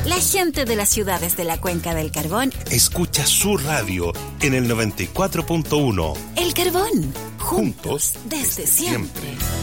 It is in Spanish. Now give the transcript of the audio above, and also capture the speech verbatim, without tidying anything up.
La gente de las ciudades de la Cuenca del Carbón escucha su radio en el noventa y cuatro punto uno. El Carbón, Juntos desde siempre. siempre.